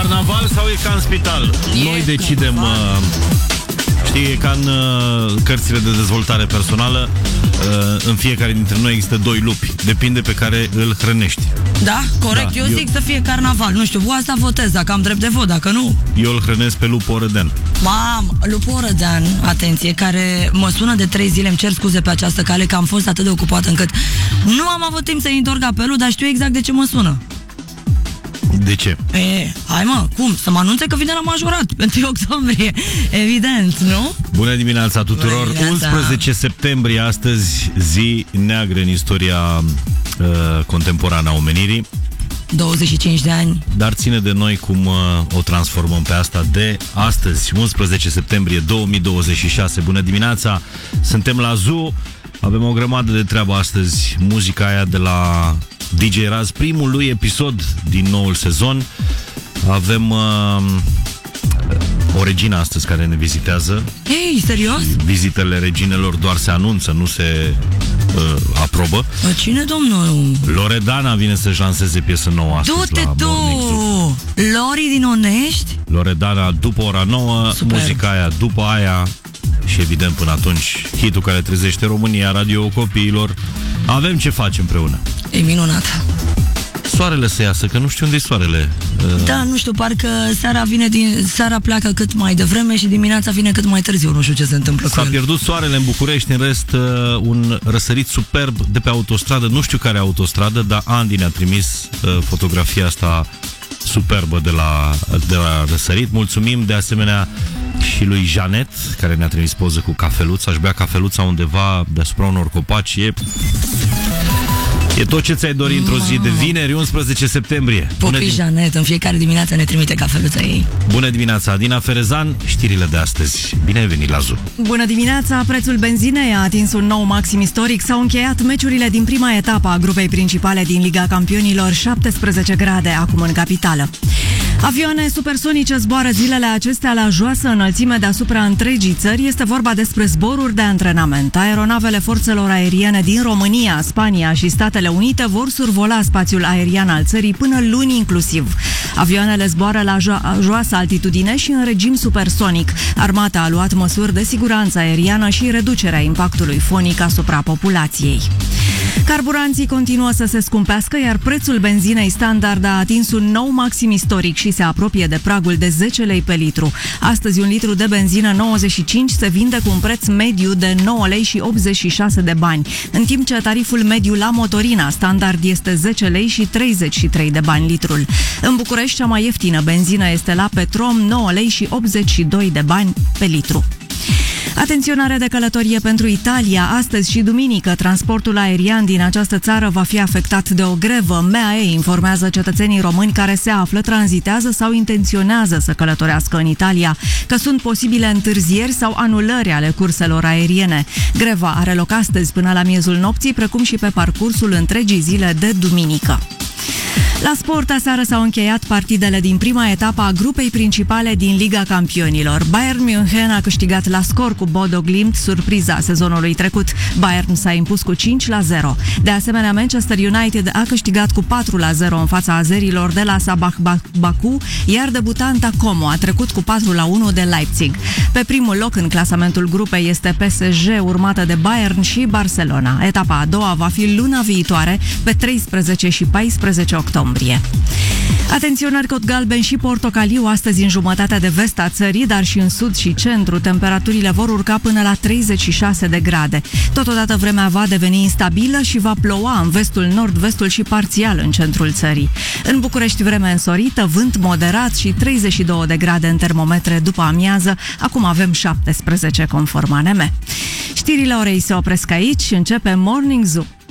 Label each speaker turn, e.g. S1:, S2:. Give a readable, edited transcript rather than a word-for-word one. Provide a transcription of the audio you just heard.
S1: carnaval sau e ca în spital? Noi decidem... Știi, e ca în cărțile de dezvoltare personală. În fiecare dintre noi există doi lupi. Depinde pe care îl hrănești.
S2: Da, corect, eu zic să fie carnaval. Nu știu, cu asta votez, dacă am drept de vot, dacă nu.
S1: Eu îl hrănesc pe lupul orădean.
S2: Mam, lupul orădean, atenție, care mă sună de 3 zile. Îmi cer scuze pe această cale, că am fost atât de ocupat încât nu am avut timp să-i întorc apelul, dar știu exact de ce mă sună.
S1: De ce?
S2: Hai mă, cum? Să mă anunțe că vine la majorat pentru octombrie. Evident, nu?
S1: Bună dimineața tuturor!
S2: Bună dimineața.
S1: 11 septembrie, astăzi, zi neagră în istoria contemporană a omenirii.
S2: 25 de ani.
S1: Dar ține de noi cum o transformăm pe asta de astăzi, 11 septembrie 2026. Bună dimineața! Suntem la Zoo. Avem o grămadă de treabă astăzi. Muzica aia de la DJ Raz, primul lui episod din noul sezon. Avem o regină astăzi care ne vizitează.
S2: Ei, serios?
S1: Vizitele reginelor doar se anunță, nu se aprobă.
S2: Cine, domnul?
S1: Loredana vine să-și lanseze piesă nouă astăzi.
S2: Du-te
S1: la
S2: tu!
S1: Morning Zoo.
S2: Lori din Onești?
S1: Loredana după ora 9,
S2: Super.
S1: muzica aia după aia și evident până atunci hitul care trezește România, radio copiilor. Avem ce face împreună.
S2: E minunat.
S1: Soarele să iasă, că nu știu unde e soarele.
S2: Da, nu știu, parcă seara pleacă cât mai devreme și dimineața vine cât mai târziu. Nu știu ce se întâmplă cu
S1: S-a
S2: el.
S1: pierdut soarele în București, în rest un răsărit superb de pe autostradă, nu știu care autostradă, dar Andy ne-a trimis fotografia asta superbă de la răsărit. Mulțumim de asemenea și lui Janet, care ne-a trimis poză cu cafeluța. Aș bea cafeluța undeva deasupra unor copaci. E tot ce ți-ai dori într-o zi de vineri, 11 septembrie.
S2: Popi Janet în fiecare dimineață ne trimite cafeluța ei.
S1: Bună dimineața, Adina Ferezan, știrile de astăzi. Bine ai venit la Zoo.
S3: Bună dimineața, prețul benzinei a atins un nou maxim istoric. S-au încheiat meciurile din prima etapă a grupei principale din Liga Campionilor, 17 grade acum în capitală. Avioane supersonice zboară zilele acestea la joasă înălțime deasupra întregii țări. Este vorba despre zboruri de antrenament. Aeronavele forțelor aeriene din România, Spania și Statele Unite vor survola spațiul aerian al țării până luni inclusiv. Avioanele zboară la joasă altitudine și în regim supersonic. Armata a luat măsuri de siguranță aeriană și reducerea impactului fonic asupra populației. Carburanții continuă să se scumpească, iar prețul benzinei standard a atins un nou maxim istoric și se apropie de pragul de 10 lei pe litru. Astăzi un litru de benzină 95 se vinde cu un preț mediu de 9 lei și 86 de bani, în timp ce tariful mediu la motorina standard este 10 lei și 33 de bani litrul. În București, cea mai ieftină benzină este la Petrom, 9 lei și 82 de bani pe litru. Atenționare de călătorie pentru Italia. Astăzi și duminică, transportul aerian din această țară va fi afectat de o grevă. MAE informează cetățenii români care se află, tranzitează sau intenționează să călătorească în Italia că sunt posibile întârzieri sau anulări ale curselor aeriene. Greva are loc astăzi până la miezul nopții, precum și pe parcursul întregii zile de duminică. La sport, aseară s-au încheiat partidele din prima etapă a grupei principale din Liga Campionilor. Bayern München a câștigat la scor cu Bodo Glimt, surpriza sezonului trecut. Bayern s-a impus cu 5-0. De asemenea, Manchester United a câștigat cu 4-0 în fața azerilor de la Sabah Baku, iar debutanta Como a trecut cu 4-1 de Leipzig. Pe primul loc în clasamentul grupei este PSG, urmată de Bayern și Barcelona. Etapa a doua va fi luna viitoare, pe 13 și 14 octombrie. Atenționări cod galben și portocaliu astăzi în jumătatea de vest a țării, dar și în sud și centru. Temperaturile vor urca până la 36 de grade. Totodată vremea va deveni instabilă și va ploua în vestul, nord-vestul și parțial în centrul țării. În București vreme însorită, vânt moderat și 32 de grade în termometre după amiază. Acum avem 17 conform ANM. Știrile orei se opresc aici, începe Morning Zoo.